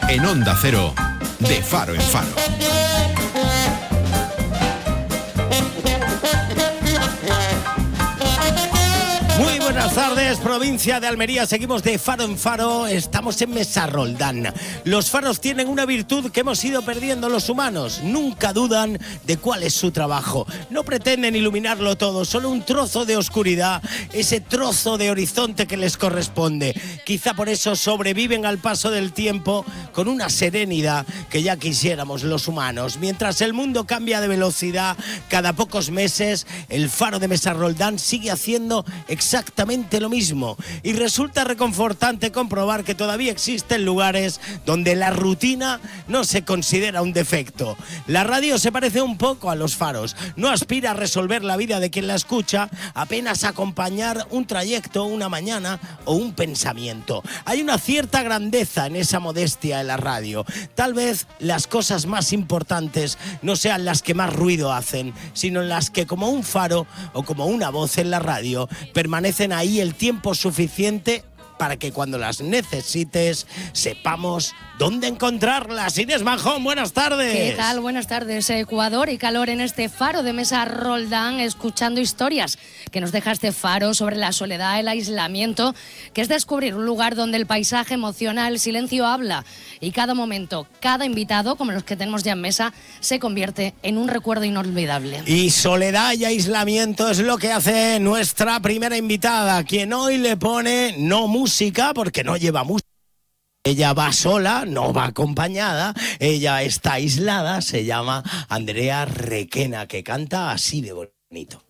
En Onda Cero, de Faro en Faro. Muy buenas tardes, provincia de Almería. Seguimos de Faro en Faro. Estamos en Mesa Roldán. Los faros tienen una virtud que hemos ido perdiendo los humanos. Nunca dudan de cuál es su trabajo. No pretenden iluminarlo todo, solo un trozo de oscuridad, ese trozo de horizonte que les corresponde. Quizá por eso sobreviven al paso del tiempo con una serenidad que ya quisiéramos los humanos. Mientras el mundo cambia de velocidad cada pocos meses, el faro de Mesa Roldán sigue haciendo exactamente lo mismo, y resulta reconfortante comprobar que todavía existen lugares donde la rutina no se considera un defecto. La radio se parece un poco a los faros, no aspira a resolver la vida de quien la escucha, apenas a acompañar un trayecto, una mañana o un pensamiento. Hay una cierta grandeza en esa modestia de la radio. Tal vez las cosas más importantes no sean las que más ruido hacen, sino las que, como un faro o como una voz en la radio, permanecen ahí el tiempo suficiente para que cuando las necesites sepamos dónde encontrarlas. Inés Manjón, buenas tardes. ¿Qué tal? Buenas tardes. Ecuador y calor en este faro de Mesa Roldán, escuchando historias que nos deja este faro sobre la soledad, el aislamiento, que es descubrir un lugar donde el paisaje emociona, el silencio habla, y cada momento, cada invitado, como los que tenemos ya en mesa, se convierte en un recuerdo inolvidable. Y soledad y aislamiento es lo que hace nuestra primera invitada, quien hoy le pone no música, porque no lleva música. Ella va sola, no va acompañada, ella está aislada, se llama Andrea Requena, que canta así de bonito.